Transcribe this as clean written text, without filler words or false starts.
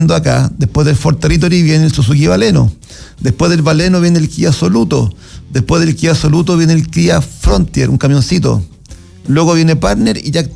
acá, después del Ford Territory viene el Suzuki Baleno, después del Baleno viene el Kia Soluto, después del Kia Soluto viene el Kia Frontier, un camioncito, luego viene Partner y ya